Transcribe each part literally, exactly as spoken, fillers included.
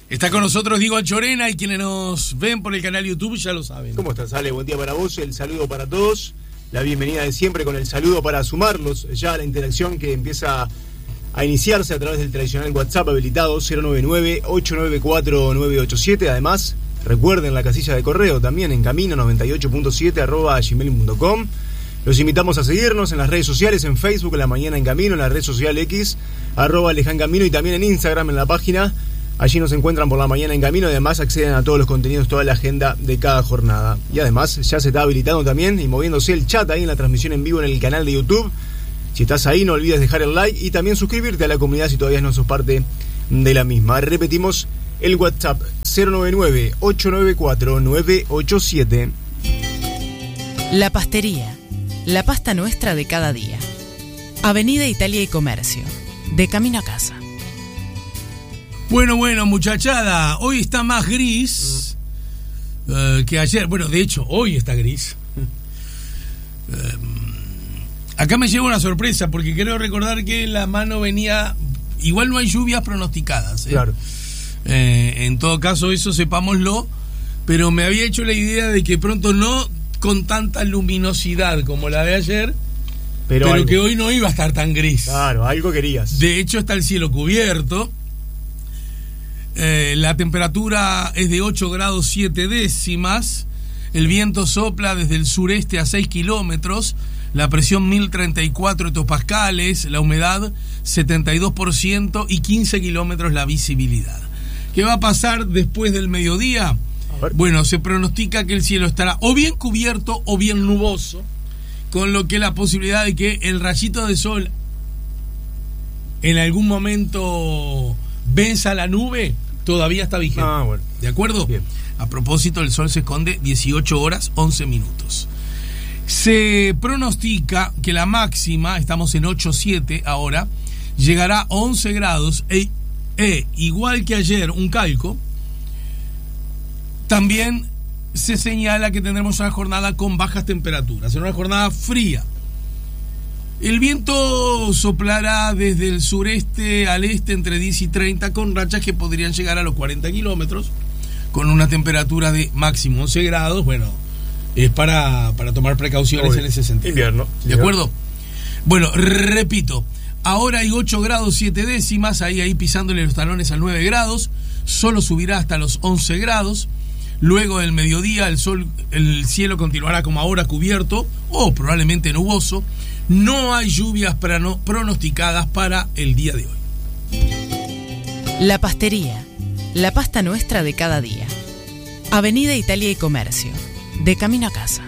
Está con nosotros Diego Anchorena y quienes nos ven por el canal YouTube ya lo saben. ¿Cómo estás, Ale? Buen día para vos, el saludo para todos, la bienvenida de siempre con el saludo para sumarlos ya a la interacción que empieza a iniciarse a través del tradicional WhatsApp habilitado cero nueve nueve, ocho nueve cuatro, nueve ocho siete. Además, recuerden la casilla de correo también en camino noventa y ocho punto siete arroba gmail punto com. Los invitamos a seguirnos en las redes sociales, en Facebook, La Mañana en Camino, en la red social X, arroba Aleján Camino, y también en Instagram, en la página. Allí nos encuentran por La Mañana en Camino. Además acceden a todos los contenidos, toda la agenda de cada jornada. Y además ya se está habilitando también y moviéndose el chat ahí en la transmisión en vivo en el canal de YouTube. Si estás ahí, no olvides dejar el like y también suscribirte a la comunidad si todavía no sos parte de la misma. Repetimos el WhatsApp cero nueve nueve, ocho nueve cuatro, nueve ocho siete. La Pastería, la pasta nuestra de cada día. Avenida Italia y Comercio, de camino a casa. Bueno, bueno, muchachada, hoy está más gris mm. uh, que ayer. Bueno, de hecho, hoy está gris. Mm. Uh, acá me lleva una sorpresa, porque quiero recordar que la mano venía... Igual no hay lluvias pronosticadas, ¿eh? Claro. Eh, en todo caso, eso sepámoslo, pero me había hecho la idea de que pronto no con tanta luminosidad como la de ayer, pero, pero que hoy no iba a estar tan gris. Claro, algo querías. De hecho, está el cielo cubierto. Eh, la temperatura es de ocho grados siete décimas, el viento sopla desde el sureste a seis kilómetros, la presión mil treinta y cuatro hectopascales, la humedad setenta y dos por ciento y quince kilómetros la visibilidad. ¿Qué va a pasar después del mediodía? Bueno, se pronostica que el cielo estará o bien cubierto o bien nuboso, con lo que la posibilidad de que el rayito de sol en algún momento venza la nube todavía está vigente. Ah, bueno. ¿De acuerdo? Bien. A propósito, el sol se esconde dieciocho horas once minutos. Se pronostica que la máxima, estamos en ocho siete ahora, llegará a once grados e, e igual que ayer, un calco. También se señala que tendremos una jornada con bajas temperaturas, una jornada fría. El viento soplará desde el sureste al este entre diez y treinta, con rachas que podrían llegar a los cuarenta kilómetros, con una temperatura de máximo once grados. Bueno, es para, para tomar precauciones en ese sentido. Invierno. ¿De acuerdo? Bueno, repito, ahora hay ocho grados siete décimas, ahí, ahí pisándole los talones a nueve grados, solo subirá hasta los once grados. Luego del mediodía el sol, el cielo continuará como ahora cubierto o probablemente nuboso. No hay lluvias pronosticadas para el día de hoy. La Pastería, la pasta nuestra de cada día. Avenida Italia y Comercio, de camino a casa.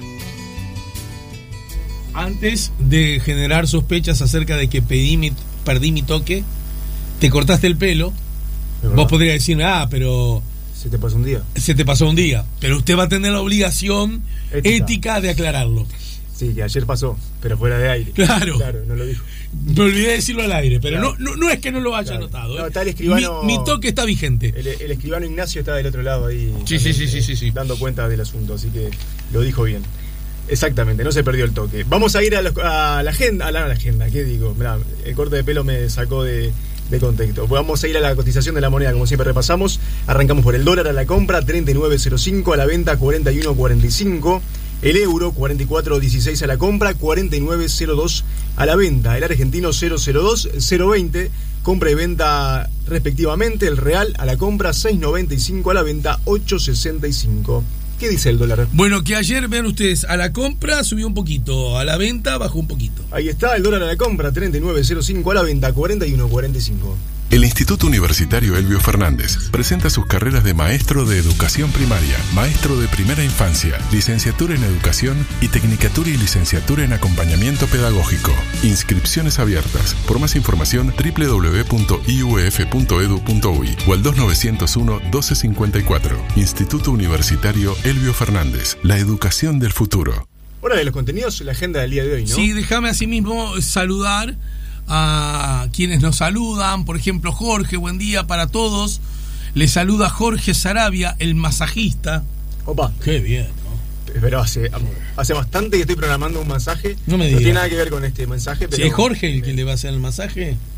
Antes de generar sospechas acerca de que pedí mi, perdí mi toque, te cortaste el pelo, vos podrías decirme, ah, pero... Se te pasó un día. Se te pasó un día, pero usted va a tener la obligación ética, ética de aclararlo. Sí, que ayer pasó, pero fuera de aire. Claro. Claro, no lo dijo. Me olvidé de decirlo al aire, pero claro. no, no, no es que no lo haya claro. notado. No, ¿eh? está el escribano, mi, mi toque está vigente. El, el escribano Ignacio está del otro lado ahí. Sí, sí, sí, sí, sí, sí. Dando cuenta del asunto, así que lo dijo bien. Exactamente, no se perdió el toque. Vamos a ir a, los, a la agenda, a la, a la agenda, ¿qué digo? Mirá, el corte de pelo me sacó de... de contexto. Vamos a ir a la cotización de la moneda, como siempre repasamos. Arrancamos por el dólar a la compra, treinta y nueve cero cinco, a la venta, cuarenta y uno cuarenta y cinco. El euro, cuarenta y cuatro dieciséis a la compra, cuarenta y nueve cero dos a la venta. El argentino, cero cero dos, cero veinte, compra y venta respectivamente. El real a la compra, seis noventa y cinco, a la venta, ocho sesenta y cinco. ¿Qué dice el dólar? Bueno, que ayer, vean ustedes, a la compra subió un poquito, a la venta bajó un poquito. Ahí está, el dólar a la compra, treinta y nueve cero cinco, a la venta, cuarenta y uno cuarenta y cinco. El Instituto Universitario Elbio Fernández presenta sus carreras de maestro de educación primaria, maestro de primera infancia, licenciatura en educación y tecnicatura y licenciatura en acompañamiento pedagógico. Inscripciones abiertas. Por más información, doble u doble u doble u punto i u f punto e d u punto u i o al dos nueve cero uno, doce cincuenta y cuatro. Instituto Universitario Elbio Fernández. La educación del futuro. Hora de los contenidos, la agenda del día de hoy, ¿no? Sí, déjame asimismo saludar a quienes nos saludan. Por ejemplo, Jorge, buen día para todos. Le saluda Jorge Sarabia, el masajista. Opa. Qué bien, ¿no? Pero hace, hace bastante que estoy programando un masaje. No me No digas. tiene nada que ver con este mensaje, pero... ¿Sí es Jorge el que le va a hacer el masaje?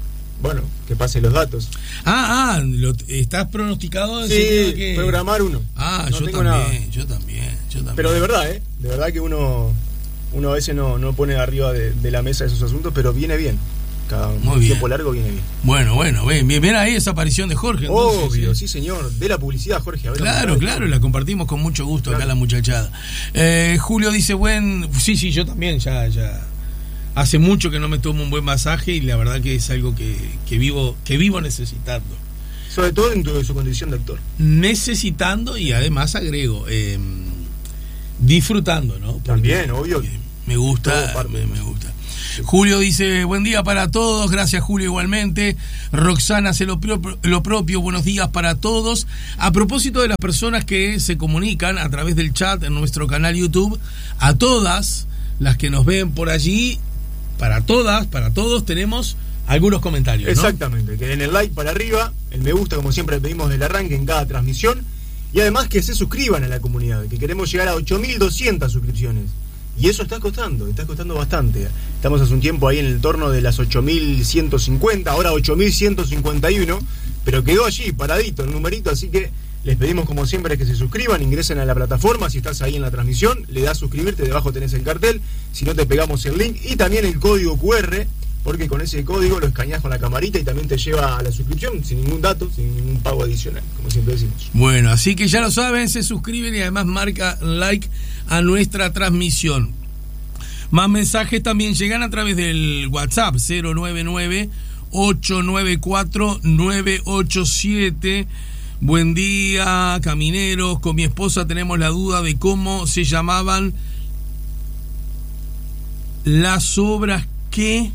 Bueno, que pase los datos. Ah, ah, lo, ¿estás pronosticado? En Sí, que... programar uno. Ah, no yo, tengo también, nada. yo también, yo también. Pero de verdad, ¿eh? De verdad que uno, uno a veces no, no pone arriba de, de la mesa esos asuntos, pero viene bien. Cada Muy un bien. tiempo largo viene bien. Bueno, bueno, ven, bien, bien ahí esa aparición de Jorge. Entonces, Obvio, sí. sí señor. De la publicidad, Jorge. A ver, Claro, vamos a ver. claro, la compartimos con mucho gusto Claro. acá la muchachada. Eh, Julio dice, buen... Sí, sí, yo también, ya, ya. Hace mucho que no me tomo un buen masaje y la verdad que es algo que, que vivo que vivo necesitando. Sobre todo en tu, su condición de actor. Necesitando y además agrego, eh, disfrutando, ¿no? Porque También, obvio. Me gusta, Todo parte. me, me gusta. Julio dice, buen día para todos, gracias Julio igualmente. Roxana hace lo, pro- lo propio, buenos días para todos. A propósito de las personas que se comunican a través del chat en nuestro canal YouTube, a todas las que nos ven por allí, para todas, para todos tenemos algunos comentarios, ¿no? Exactamente, que den el like para arriba, el me gusta como siempre pedimos del arranque en cada transmisión y además que se suscriban a la comunidad, que queremos llegar a ocho mil doscientas suscripciones y eso está costando, está costando bastante. Estamos hace un tiempo ahí en el torno de las ocho mil ciento cincuenta, ahora ocho mil ciento cincuenta y uno, pero quedó allí paradito el numerito, así que les pedimos como siempre que se suscriban, ingresen a la plataforma, si estás ahí en la transmisión, le das suscribirte, debajo tenés el cartel, si no te pegamos el link y también el código cu erre, porque con ese código lo escaneás con la camarita y también te lleva a la suscripción sin ningún dato, sin ningún pago adicional, como siempre decimos. Bueno, así que ya lo saben, se suscriben y además marca like a nuestra transmisión. Más mensajes también llegan a través del WhatsApp cero nueve nueve, ocho nueve cuatro, nueve ocho siete. Buen día, camineros. Con mi esposa tenemos la duda de cómo se llamaban las obras que...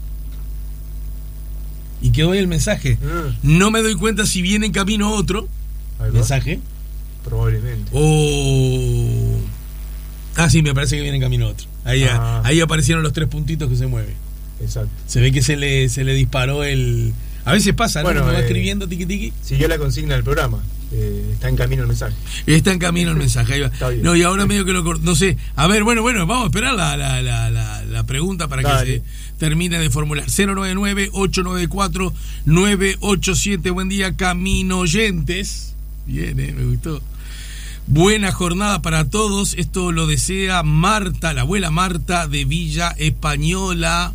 Y quedó ahí el mensaje. Ah. No me doy cuenta si viene en camino otro Ahí va. mensaje Probablemente. o... Ah, sí, me parece que viene en camino otro. Ahí, Ah. ahí aparecieron los tres puntitos que se mueven. Exacto. Se ve que se le, se le disparó el... A veces pasa, ¿no? Bueno, Uno va eh, escribiendo tiqui tiqui. Siguió la consigna del programa. Eh, está en camino el mensaje. Está en camino el mensaje. Ahí va. Está bien. No, y ahora medio que lo cort- no sé. A ver, bueno, bueno, vamos a esperar la, la, la, la, la pregunta para Dale. que se termine de formular. cero nueve nueve, ocho nueve cuatro, nueve ocho siete. Buen día, camino oyentes. Bien, eh, me gustó. Buena jornada para todos. Esto lo desea Marta, la abuela Marta de Villa Española.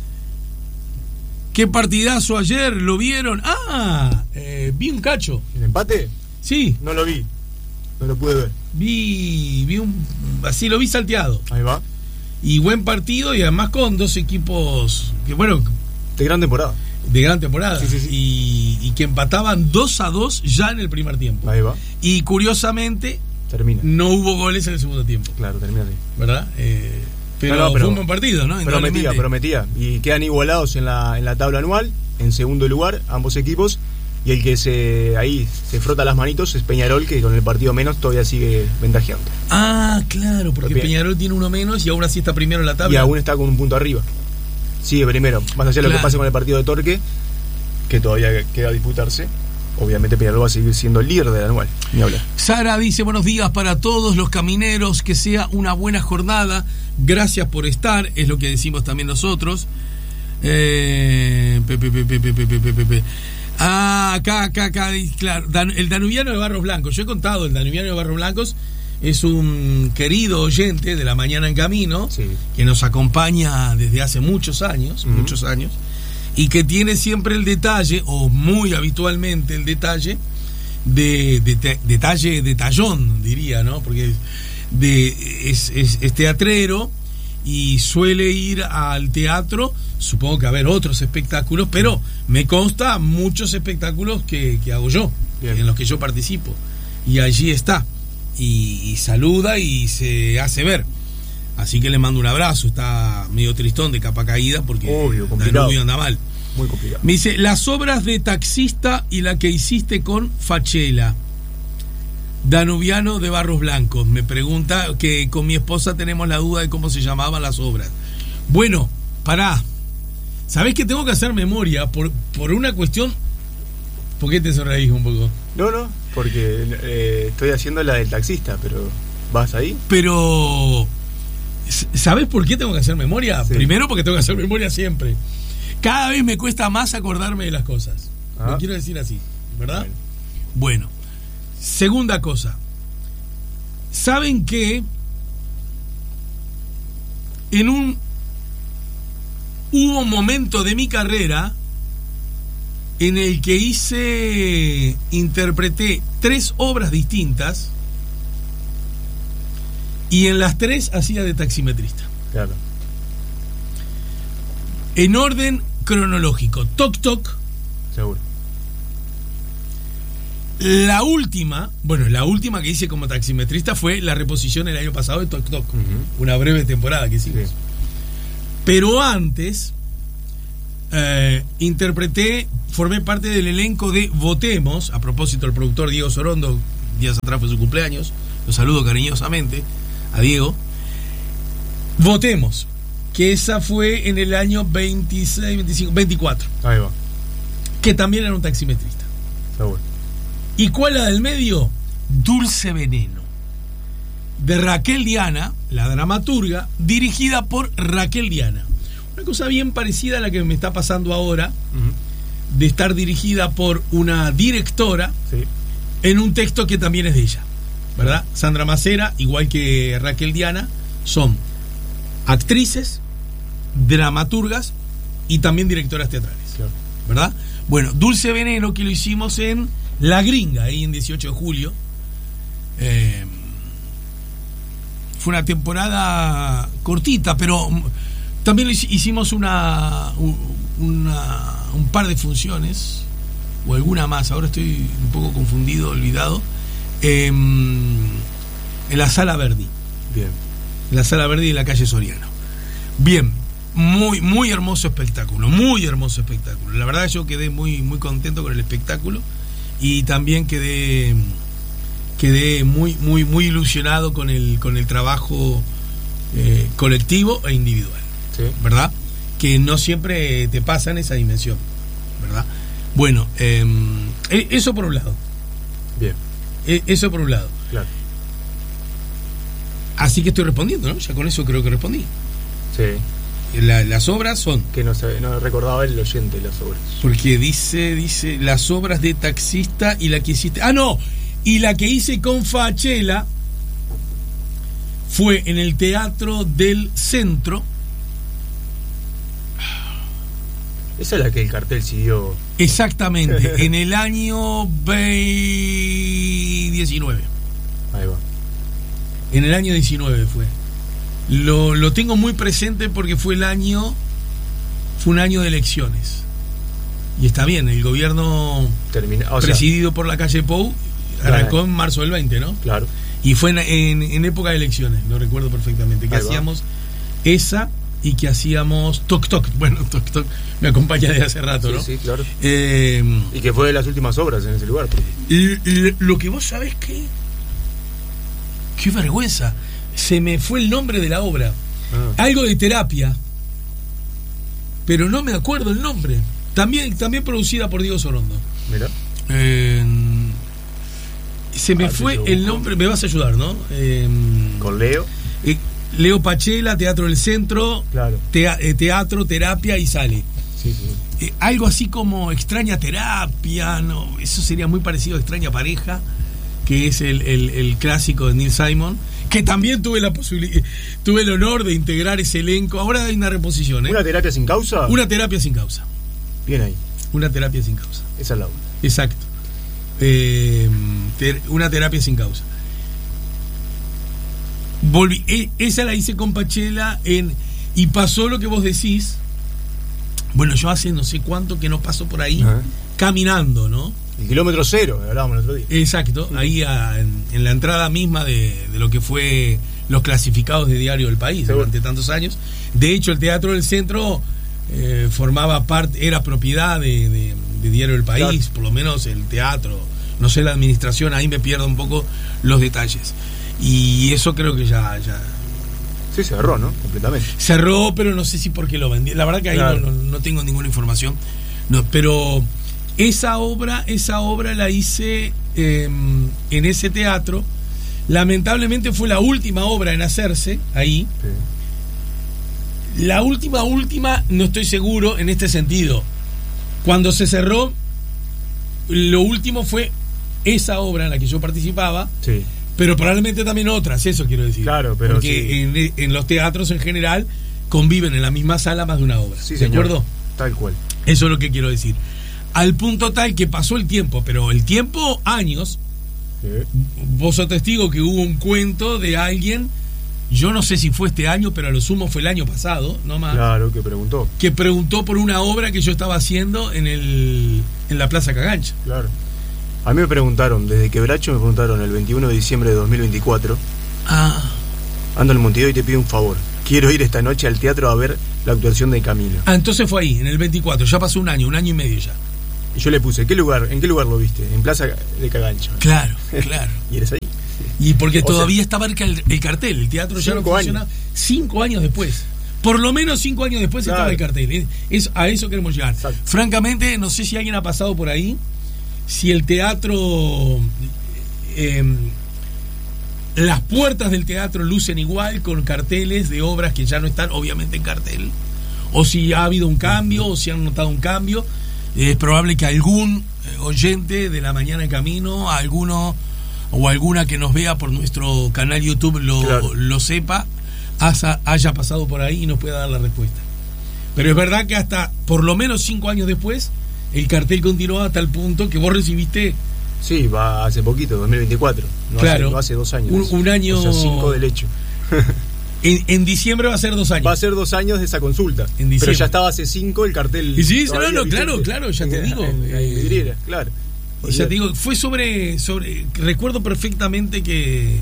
¿Qué partidazo ayer? ¿Lo vieron? Ah, eh, vi un cacho. ¿El empate? Sí, No lo vi. No lo pude ver. vi, vi un, así lo vi salteado. Ahí va. Y buen partido y además con dos equipos que, bueno, De gran temporada. de gran temporada. Sí, sí, sí. Y, y que empataban dos a dos ya en el primer tiempo. Ahí va. Y curiosamente Termina. no hubo goles en el segundo tiempo, Claro, termina ahí. ¿verdad? Eh, pero, No, no, pero fue un buen partido, ¿no? Prometía, Indudablemente. prometía. Y quedan igualados en la, en la tabla anual, en segundo lugar, ambos equipos. Y el que se ahí se frota las manitos es Peñarol, que con el partido menos todavía sigue ventajeando. Ah, claro, porque Bien. Peñarol tiene uno menos y aún así está primero en la tabla. Y aún está con un punto arriba. Sigue primero. Más allá de lo Claro. que pase con el partido de Torque, que todavía queda a disputarse. Obviamente Peñarol va a seguir siendo el líder del anual. Ni hablar. Sara dice, buenos días para todos los camineros, que sea una buena jornada, gracias por estar, es lo que decimos también nosotros. Eh, pe, pe, pe, pe, pe, pe, pe, pe, pe. Ah, acá, acá, acá, claro, Dan- el Danubiano de Barros Blancos, yo he contado, el Danubiano de Barros Blancos es un querido oyente de La Mañana en Camino, Sí. que nos acompaña desde hace muchos años, Ujú. muchos años, y que tiene siempre el detalle, o muy habitualmente el detalle, de, de- de- detalle, detallón, diría, ¿no? Porque de, es, es, es teatrero y suele ir al teatro, supongo que a ver otros espectáculos, pero me consta muchos espectáculos que, que hago yo, Bien. en los que yo participo, y allí está, y, y saluda y se hace ver. Así que le mando un abrazo, está medio tristón de capa caída porque Obvio, complicado. Danubio anda mal. Muy complicado. Me dice, las obras de Taxista y la que hiciste con Fachela. Danubiano de Barros Blancos. Me pregunta que con mi esposa tenemos la duda de cómo se llamaban las obras. Bueno, pará. ¿Sabés que tengo que hacer memoria por, por una cuestión? ¿Por qué te sonreís un poco? No, no, porque eh, estoy haciendo la del taxista, pero ¿vas ahí? Pero, ¿sabés por qué tengo que hacer memoria? Sí. Primero porque tengo que hacer memoria siempre. Cada vez me cuesta más acordarme de las cosas. Ah. Lo quiero decir así, ¿verdad? Bueno. Bueno, segunda cosa. ¿Saben que en un hubo un momento de mi carrera en el que hice, interpreté tres obras distintas y en las tres hacía de taximetrista? Claro. En orden cronológico. Toc Toc. Seguro. La última, bueno, la última que hice como taximetrista fue la reposición el año pasado de Toc Toc. Uh-huh. Una breve temporada que hicimos. Sí. Pero antes eh, interpreté, formé parte del elenco de Votemos. A propósito, el productor Diego Sorondo, días atrás fue su cumpleaños, lo saludo cariñosamente a Diego. Votemos, que esa fue en el año veintiséis, veinticinco, veinticuatro, Ahí va. que también era un taximetrista. Seguro. ¿Y cuál era del medio? Dulce Veneno, de Raquel Diana, la dramaturga, dirigida por Raquel Diana. Una cosa bien parecida a la que me está pasando ahora, Uh-huh. de estar dirigida por una directora Sí. en un texto que también es de ella, ¿verdad? Sandra Macera, igual que Raquel Diana, son actrices, dramaturgas y también directoras teatrales, Claro. ¿verdad? Bueno, Dulce Veneno, que lo hicimos en La Gringa, ahí en dieciocho de julio. Eh, fue una temporada cortita, pero también hicimos una, una un par de funciones, o alguna más, ahora estoy un poco confundido, olvidado, eh, en la Sala Verdi. Bien. En la Sala Verdi de la calle Soriano. Bien, muy, muy hermoso espectáculo, muy hermoso espectáculo. La verdad yo quedé muy, muy contento con el espectáculo y también quedé, quedé muy, muy, muy ilusionado con el, con el trabajo eh, colectivo e individual, Sí. ¿verdad? Que no siempre te pasa en esa dimensión, ¿verdad? Bueno, eh, eso por un lado. Bien. Eso por un lado. Claro. Así que estoy respondiendo, ¿no? Ya con eso creo que respondí. Sí. La, las obras son, Que no, sabe, no recordaba el oyente las obras. porque dice, dice, las obras de taxista y la que hiciste. Ah, no, y la que hice con Fachela fue en el Teatro del Centro. Esa es la que el cartel siguió. Exactamente, en el año diecinueve. Ahí va. En el año diecinueve fue. Lo, lo tengo muy presente porque fue el año, fue un año de elecciones. Y está bien, el gobierno Termina, o sea, presidido por la calle Pou arrancó en marzo del veinte, ¿no? claro. Y fue en, en, en época de elecciones, lo recuerdo perfectamente. Que Ahí va. hacíamos esa y que hacíamos Toc Toc. Bueno, Toc Toc me acompaña desde hace rato, Sí, ¿no? sí, claro. Eh, Y que fue de las últimas obras en ese lugar. Porque... y- y lo que vos sabés que... Qué vergüenza. Se me fue el nombre de la obra. Ah. Algo de terapia. Pero no me acuerdo el nombre. También, también producida por Diego Sorondo. Mira. Eh, se me Ah, sí, fue lo el busco. nombre. Me vas a ayudar, ¿no? Eh, Con Leo. eh, Leo Pachela, Teatro del Centro, Claro. tea- eh, teatro, terapia y sale. Sí, sí. Eh, algo así como Extraña Terapia, no, eso sería muy parecido a Extraña Pareja, que es el, el, el clásico de Neil Simon, que también tuve la posibilidad, tuve el honor de integrar ese elenco. Ahora hay una reposición, ¿eh? ¿Una terapia sin causa? Una terapia sin causa. Bien ahí. Una terapia sin causa. Esa es la obra. Exacto. Eh, ter- una terapia sin causa. Volví, e- esa la hice con Pachela en, y pasó lo que vos decís. Bueno, yo hace no sé cuánto que no paso por ahí Ajá. caminando, ¿no? El kilómetro cero, hablábamos el otro día. Exacto, ahí a- en, en la entrada misma de, de lo que fue los clasificados de Diario del País Seguro. durante tantos años. De hecho, el Teatro del Centro eh, formaba parte, era propiedad de, de- de Diario del País, Claro. por lo menos el teatro, no sé la administración, ahí me pierdo un poco los detalles. Y eso creo que ya, ya Sí, cerró, ¿no? Completamente. cerró, pero no sé si por qué lo vendí. La verdad que ahí Claro. no, no- no tengo ninguna información. No, pero esa obra, esa obra la hice eh, en ese teatro. Lamentablemente fue la última obra en hacerse ahí. Sí. La última, última, no estoy seguro en este sentido. Cuando se cerró, lo último fue esa obra en la que yo participaba, Sí. pero probablemente también otras, eso quiero decir. Claro, pero porque sí. en, en los teatros en general conviven en la misma sala más de una obra. Sí, ¿De señor. acuerdo? Tal cual. Eso es lo que quiero decir. Al punto tal que pasó el tiempo, pero el tiempo, años. Sí. Vos sos testigo que hubo un cuento de alguien, yo no sé si fue este año, pero a lo sumo fue el año pasado, no más, Claro, que preguntó. que preguntó por una obra que yo estaba haciendo en el en la Plaza Cagancha. Claro. A mí me preguntaron, desde Quebracho me preguntaron el veintiuno de diciembre de dos mil veinticuatro. Ah, Ando al Montevideo y te pido un favor. Quiero ir esta noche al teatro a ver la actuación de Camino. ah, entonces fue ahí, en el veinticuatro, ya pasó un año, un año y medio ya. Y yo le puse, ¿qué lugar, ¿en qué lugar lo viste? En Plaza de Cagancha. Claro, claro. Y eres ahí. Y porque O todavía sea, estaba el, cal- el cartel, el teatro ya no cinco funcionaba. años. Cinco años después. Por lo menos cinco años después Claro. estaba el cartel. Es, es- a eso queremos llegar. Exacto. Francamente, no sé si alguien ha pasado por ahí. Si el teatro. eh, las puertas del teatro lucen igual con carteles de obras que ya no están, obviamente, en cartel. O si ha habido un cambio, o si han notado un cambio. Es probable que algún eh, oyente de La Mañana en Camino, alguno o alguna que nos vea por nuestro canal YouTube lo, Claro. lo sepa, haya, haya pasado por ahí y nos pueda dar la respuesta. Pero es verdad que hasta por lo menos cinco años después el cartel continuó hasta el punto que vos recibiste Sí, va hace poquito, dos mil veinticuatro. No Claro. hace, no hace dos años. Un- un año- O sea, cinco del hecho. en, en diciembre va a ser dos años. Va a ser dos años de esa consulta. En diciembre. Pero ya estaba hace cinco el cartel. Y sí, todavía no, no, claro, vigente. claro, ya te digo, En, en eh, vidriera, claro. Y ya te digo, fue sobre, sobre recuerdo perfectamente que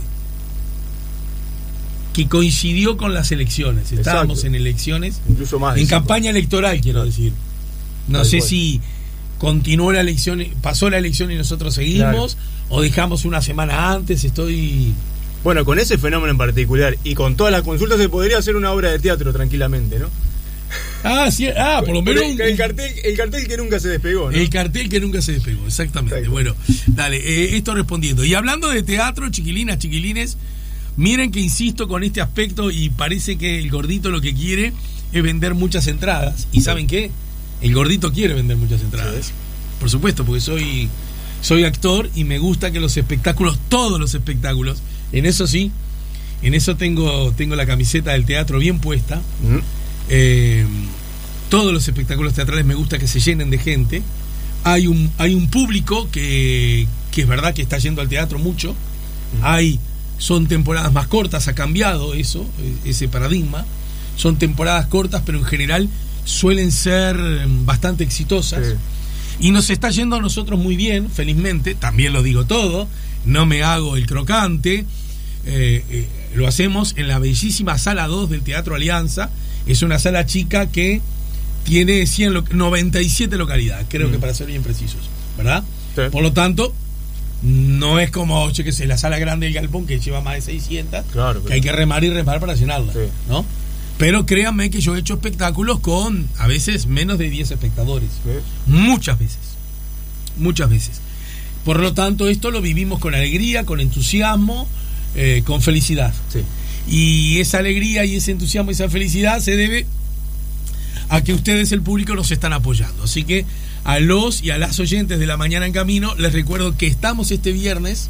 que coincidió con las elecciones. Estábamos Exacto. en elecciones, Incluso más. de en cinco. campaña electoral, quiero Claro. decir. No Tal sé cual. si continuó la elección, pasó la elección y nosotros seguimos, o dejamos una semana antes. Estoy Bueno, con ese fenómeno en particular y con todas las consultas se podría hacer una obra de teatro tranquilamente, ¿no? ah, sí, ah, por lo menos el, un- el cartel, el cartel que nunca se despegó, ¿no? el cartel que nunca se despegó, exactamente. Exacto. Bueno, dale, eh, esto respondiendo. Y hablando de teatro, chiquilinas, chiquilines, miren que insisto con este aspecto y parece que el gordito lo que quiere es vender muchas entradas. ¿Y saben qué? El gordito quiere vender muchas entradas. Sí. Por supuesto, porque soy, soy actor y me gusta que los espectáculos, todos los espectáculos, en eso sí, en eso tengo, tengo la camiseta del teatro bien puesta. Mm. Eh, todos los espectáculos teatrales me gusta que se llenen de gente. Hay un, hay un público que, que es verdad que está yendo al teatro mucho. Hay, son temporadas más cortas, ha cambiado eso, ese paradigma. Son temporadas cortas, pero en general suelen ser bastante exitosas. Sí. Y nos está yendo a nosotros muy bien, felizmente. También lo digo todo, no me hago el crocante. Eh, eh, lo hacemos en la bellísima sala dos del Teatro Alianza. Es una sala chica que tiene cien lo- noventa y siete localidades, creo Mm. que para ser bien precisos, ¿verdad? Sí. Por lo tanto, no es como, yo qué sé, la sala grande del Galpón que lleva más de seiscientas, Claro, que hay que remar y remar para llenarla, Sí. ¿no? Pero créanme que yo he hecho espectáculos con a veces menos de diez espectadores. Sí. Muchas veces. Muchas veces. Por lo tanto, esto lo vivimos con alegría, con entusiasmo, eh, con felicidad. Sí. Y esa alegría y ese entusiasmo y esa felicidad se debe a que ustedes, el público, nos están apoyando. Así que a los y a las oyentes de La Mañana en Camino, les recuerdo que estamos este viernes,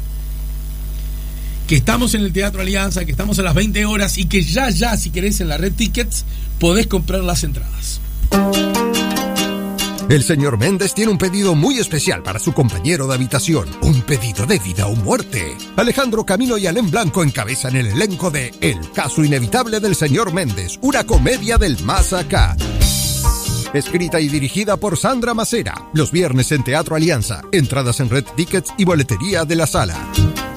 que estamos en el Teatro Alianza, que estamos a las veinte horas y que ya, ya, si querés, en la red Tickets, podés comprar las entradas. El señor Méndez tiene un pedido muy especial para su compañero de habitación. Un pedido de vida o muerte. Alejandro Camino y Alén Blanco encabezan el elenco de El caso inevitable del señor Méndez, una comedia del más acá. Escrita y dirigida por Sandra Macera. Los viernes en Teatro Alianza. Entradas en Red Tickets y boletería de la sala.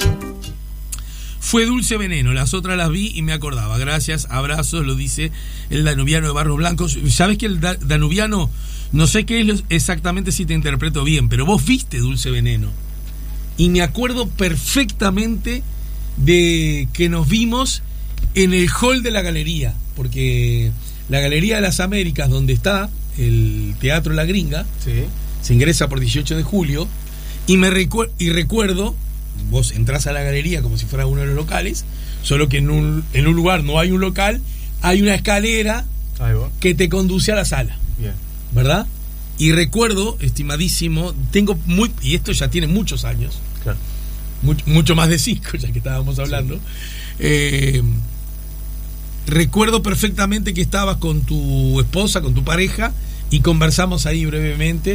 Fue Dulce Veneno, las otras las vi y me acordaba. Gracias, abrazos, lo dice el danubiano de Barros Blancos. ¿Sabes que el da- danubiano, no sé qué es lo- exactamente si te interpreto bien, pero vos viste Dulce Veneno? Y me acuerdo perfectamente de que nos vimos en el hall de la galería, porque la Galería de las Américas, donde está el Teatro La Gringa, Sí. se ingresa por dieciocho de julio, y me recu- y recuerdo, vos entrás a la galería como si fuera uno de los locales, solo que en un, en un lugar no hay un local, hay una escalera Ahí va. que te conduce a la sala. Bien. ¿Verdad? Y recuerdo, estimadísimo, tengo muy, y esto ya tiene muchos años, Claro. mucho, mucho más de cinco, ya que estábamos hablando. Sí. Eh, recuerdo perfectamente que estabas con tu esposa, con tu pareja, y conversamos ahí brevemente.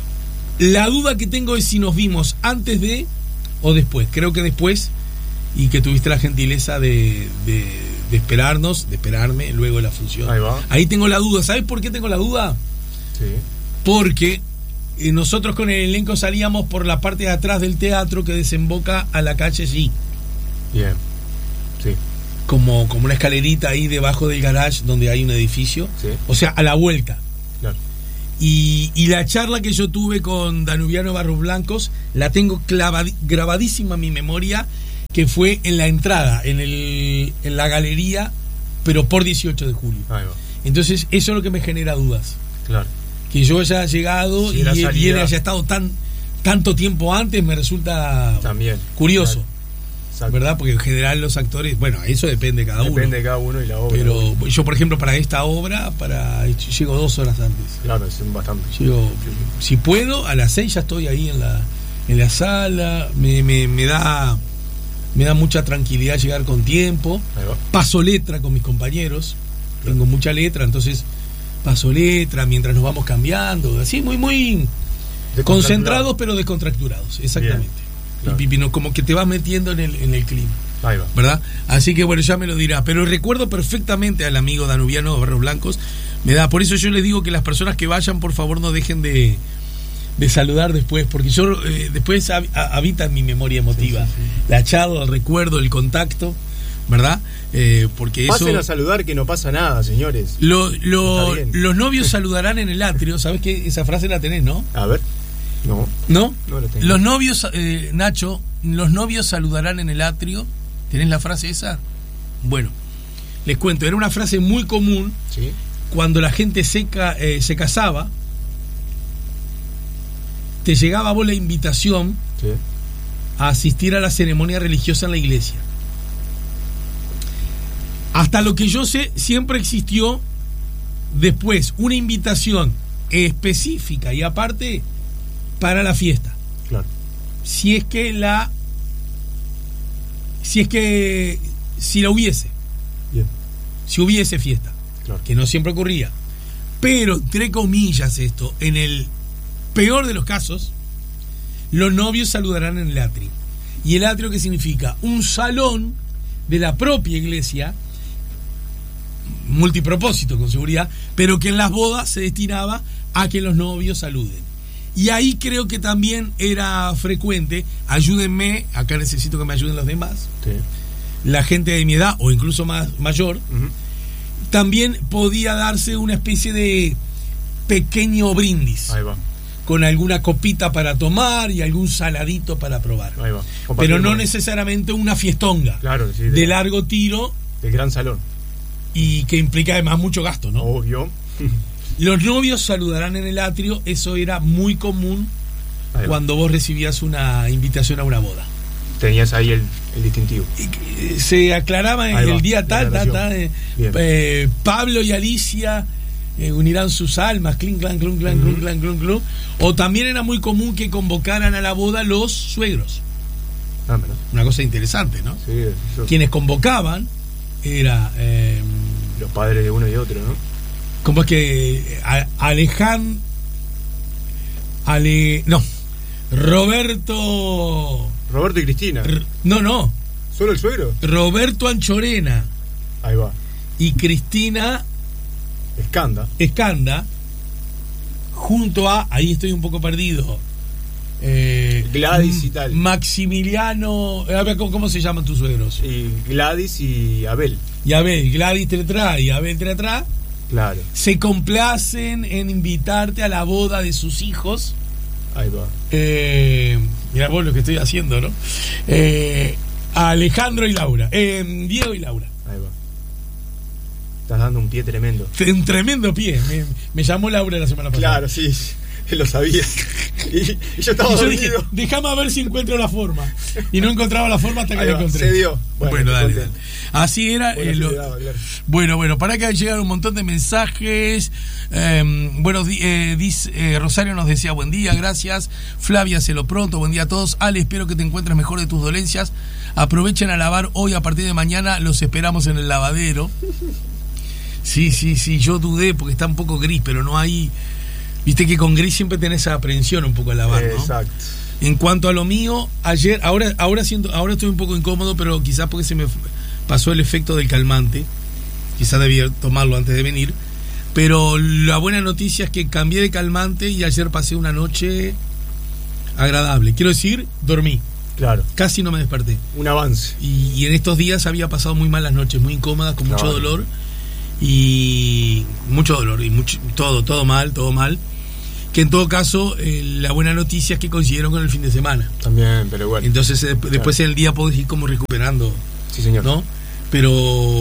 La duda que tengo es si nos vimos antes de o después. Creo que después, y que tuviste la gentileza de, de, de esperarnos, de esperarme luego de la función. Ahí va. Ahí tengo la duda. ¿Sabes por qué tengo la duda? Sí. Porque eh, nosotros con el elenco salíamos por la parte de atrás del teatro que desemboca a la calle G. Bien. Sí. Como, como una escalerita ahí debajo del garage donde hay un edificio. Sí. O sea, a la vuelta. Claro. Y, y la charla que yo tuve con Danubiano Barros Blancos la tengo clavadi, grabadísima en mi memoria, que fue en la entrada, en, el, en la galería, pero por dieciocho de julio. Ahí va. Entonces eso es lo que me genera dudas. Claro. Que yo haya llegado Sí, y, la él, y él salida. haya estado tan tanto tiempo antes me resulta También. curioso. Claro. Exacto. ¿Verdad? Porque en general los actores, bueno, eso depende de cada uno. Depende de cada uno y la obra. Pero yo, por ejemplo, para esta obra, para llego dos horas antes. Claro, es bastante. Llego, si puedo, a las seis ya estoy ahí en la en la sala. Me, me, me da me da mucha tranquilidad llegar con tiempo. Ahí va. Paso letra con mis compañeros. Tengo mucha letra, entonces paso letra mientras nos vamos cambiando. Así, muy, muy concentrados, pero descontracturados. Exactamente. Claro. Y pipino, como que te vas metiendo en el, en el clima. Ahí va. ¿Verdad? Así que bueno, ya me lo dirá. Pero recuerdo perfectamente al amigo Danubiano Barros Blancos. Me da, por eso yo les digo que las personas que vayan, por favor, no dejen de, de saludar después, porque yo eh, después hab, habita en mi memoria emotiva. Sí, sí, sí. La charla, el recuerdo, el contacto, ¿verdad? Eh, porque Pasen eso, a saludar, que no pasa nada, señores. Lo, lo, los novios saludarán en el atrio. ¿Sabes qué? Esa frase la tenés, ¿no? A ver. No. ¿No? No lo tengo. Los novios, eh, Nacho, los novios saludarán en el atrio. ¿Tenés la frase esa? Bueno, les cuento, era una frase muy común. Sí. Cuando la gente se, eh, se casaba, te llegaba a vos la invitación sí. a asistir a la ceremonia religiosa en la iglesia. Hasta lo que yo sé, siempre existió después una invitación específica y aparte para la fiesta. Claro. Si es que la si es que si la hubiese. Bien. Si hubiese fiesta. Claro. Que no siempre ocurría. Pero, entre comillas, esto, en el peor de los casos, los novios saludarán en el atrio. ¿Y el atrio qué significa? Un salón de la propia iglesia, multipropósito con seguridad, pero que en las bodas se destinaba a que los novios saluden. Y ahí creo que también era frecuente, ayúdenme, acá necesito que me ayuden los demás, sí. la gente de mi edad o incluso más mayor, uh-huh. también podía darse una especie de pequeño brindis. Ahí va. Con alguna copita para tomar y algún saladito para probar. Ahí va. Pero no necesariamente una fiestonga. Claro, sí, de, de largo tiro. De gran salón. Y que implica además mucho gasto, ¿no? Obvio. Los novios saludarán en el atrio. Eso era muy común cuando vos recibías una invitación a una boda. Tenías ahí el, el distintivo. Se aclaraba en el día tal, tal, tal. Eh, eh, Pablo y Alicia eh, unirán sus almas, clink, clan, clun, clan, clun, clan, clun, clun. O también era muy común que convocaran a la boda los suegros. Ah, ¿verdad? Una cosa interesante, ¿no? Sí, eso. Quienes convocaban era eh, los padres de uno y otro, ¿no? ¿Cómo es que Alejandro Ale, no Roberto Roberto y Cristina. R, no, no. ¿Solo el suegro? Roberto Anchorena. Ahí va. Y Cristina Escanda. Escanda, junto a, ahí estoy un poco perdido, eh, Gladys y tal. Maximiliano, a ver, ¿cómo, cómo se llaman tus suegros? Y Gladys y Abel. Y Abel, Gladys te trae y Abel te trae. Claro. Se complacen en invitarte a la boda de sus hijos. Ahí va. Eh, mirá vos lo que estoy haciendo, ¿no? Eh, a Alejandro y Laura. Eh, Diego y Laura. Ahí va. Estás dando un pie tremendo. Un tremendo pie. Me, me llamó Laura la semana pasada. Claro, sí. Él lo sabía. Y, y yo estaba y yo dormido. dije, déjame a ver si encuentro la forma. Y no encontraba la forma hasta que Ahí la va, encontré. se dio. Bueno, Bueno, dale, contento. dale. Así era. Bueno, eh, sí, lo- daba, claro. bueno, bueno, para que llegaron un montón de mensajes. Eh, bueno, di- eh, dice, eh, Rosario nos decía buen día, gracias. Flavia, se lo pronto, buen día a todos. Ale, espero que te encuentres mejor de tus dolencias. Aprovechen a lavar hoy, a partir de mañana los esperamos en el lavadero. Sí, sí, sí, yo dudé porque está un poco gris, pero no hay... Viste que con gris siempre tenés esa aprensión un poco al lavar, ¿no? Exacto. En cuanto a lo mío, ayer, ahora, ahora siento, ahora estoy un poco incómodo, pero quizás porque se me pasó el efecto del calmante. Quizás debía tomarlo antes de venir. Pero la buena noticia es que cambié de calmante y ayer pasé una noche agradable. Quiero decir, dormí. Claro. Casi no me desperté. Un avance. Y, y en estos días había pasado muy mal las noches, muy incómodas, con mucho No. dolor. Y mucho dolor, y mucho, todo, todo mal, todo mal. Que en todo caso, eh, la buena noticia es que coincidieron con el fin de semana. También, pero bueno. Entonces eh, después en el día podés ir como recuperando, Sí, señor. ¿no? Pero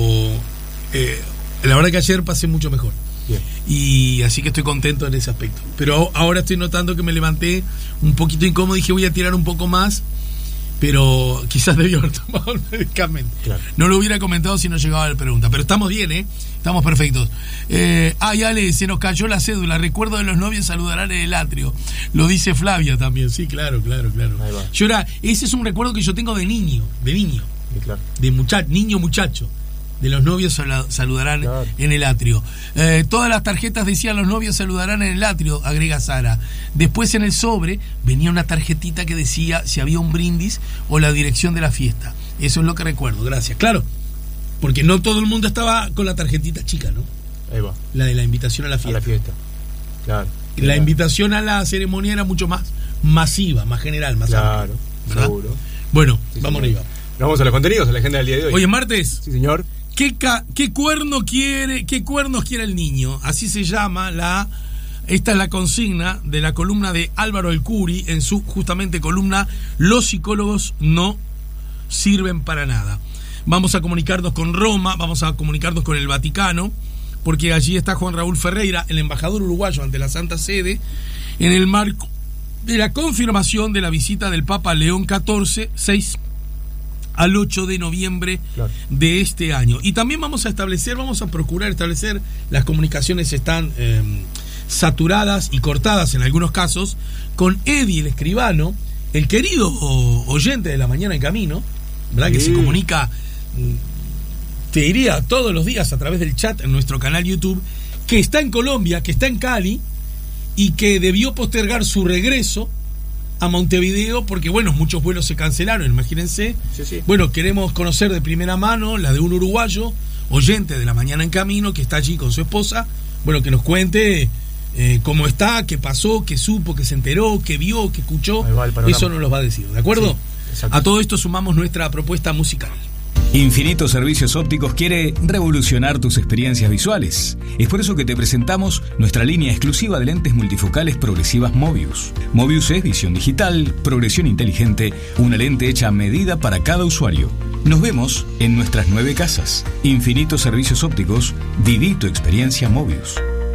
eh, la verdad que ayer pasé mucho mejor. Bien. Y así que estoy contento en ese aspecto. Pero ahora estoy notando que me levanté un poquito incómodo. Dije voy a tirar un poco más, pero quizás debí haber tomado el medicamento. Claro. No lo hubiera comentado si no llegaba la pregunta. Pero estamos bien, ¿eh? Estamos perfectos. Eh, ay, Ale, se nos cayó la cédula. Recuerdo de los novios saludarán en el atrio. Lo dice Flavia también. Sí, claro, claro, claro. Ahí va. Yo era, ese es un recuerdo que yo tengo de niño, de niño, Sí, claro. de muchacho, niño muchacho. De los novios sala- saludarán Claro. en el atrio. Eh, todas las tarjetas decían los novios saludarán en el atrio, agrega Sara. Después en el sobre venía una tarjetita que decía si había un brindis o la dirección de la fiesta. Eso es lo que recuerdo, gracias. Claro, porque no todo el mundo estaba con la tarjetita chica, ¿no? Ahí va. La de la invitación a la A fiesta. la fiesta. Claro. La Claro. invitación a la ceremonia era mucho más masiva, más general, más Claro, amplia, ¿verdad? seguro. Bueno, Sí, vamos señor. arriba. Nos vamos a los contenidos, a la agenda del día de hoy. Hoy es martes. Sí, señor. ¿Qué, ca- qué cuerno quiere, qué cuernos quiere el niño? Así se llama la, esta es la consigna de la columna de Álvaro El Curi en su justamente columna Los psicólogos no sirven para nada. Vamos a comunicarnos con Roma, vamos a comunicarnos con el Vaticano, porque allí está Juan Raúl Ferreira, el embajador uruguayo ante la Santa Sede, en el marco de la confirmación de la visita del Papa León catorce, seis al ocho de noviembre Claro. de este año. Y también vamos a establecer, vamos a procurar establecer, las comunicaciones están eh, saturadas y cortadas en algunos casos, con Eddie, el escribano, el querido oyente de La Mañana en Camino, ¿verdad? Que Sí. se comunica, mm, te diría, todos los días a través del chat en nuestro canal YouTube, que está en Colombia, que está en Cali, y que debió postergar su regreso a Montevideo porque, bueno, muchos vuelos se cancelaron, imagínense. Sí, sí. Bueno, queremos conocer de primera mano la de un uruguayo, oyente de La Mañana en Camino, que está allí con su esposa, bueno, que nos cuente eh, cómo está, qué pasó, qué supo, qué se enteró, qué vio, qué escuchó. Ahí va el panorama. Eso nos lo va a decir, ¿de acuerdo? Sí, exacto. A todo esto sumamos nuestra propuesta musical. Infinito Servicios Ópticos quiere revolucionar tus experiencias visuales. Es por eso que te presentamos nuestra línea exclusiva de lentes multifocales progresivas Mobius. Mobius es visión digital, progresión inteligente, una lente hecha a medida para cada usuario. Nos vemos en nuestras nueve casas. Infinito Servicios Ópticos, viví tu experiencia Mobius.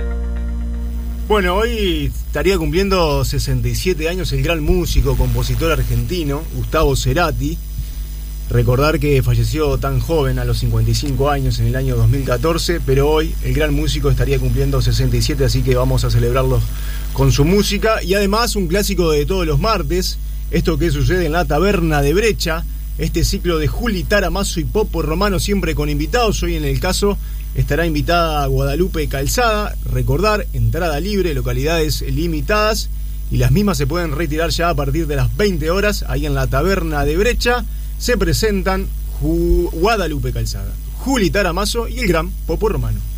Bueno, hoy estaría cumpliendo sesenta y siete años el gran músico, compositor argentino, Gustavo Cerati. Recordar que falleció tan joven, a los cincuenta y cinco años, en el año dos mil catorce, pero hoy el gran músico estaría cumpliendo sesenta y siete, así que vamos a celebrarlo con su música. Y además un clásico de todos los martes, esto que sucede en la Taberna de Brecha, este ciclo de Juli Taramazo y Popo Romano, siempre con invitados. Hoy en el caso estará invitada Guadalupe Calzada. Recordar, entrada libre, localidades limitadas, y las mismas se pueden retirar ya a partir de las veinte horas, ahí en la Taberna de Brecha. Se presentan Ju- Guadalupe Calzada, Juli Taramazo y el gran Popo Romano.